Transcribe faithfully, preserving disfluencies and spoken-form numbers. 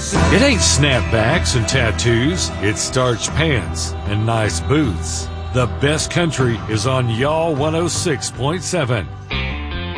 It ain't snapbacks and tattoos, it's starched pants and nice boots. The best country is on Y'all one oh six point seven.